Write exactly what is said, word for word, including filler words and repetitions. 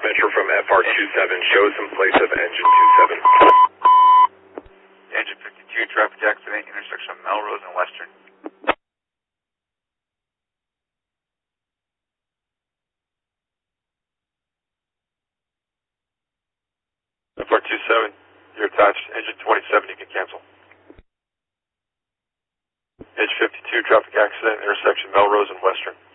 Metro from F R twenty-seven, shows in place of engine twenty-seven. Engine fifty-two, traffic accident, intersection of Melrose and Western. F R twenty-seven, you're attached. Engine twenty-seven, you can cancel. Engine fifty-two, traffic accident, intersection Melrose and Western.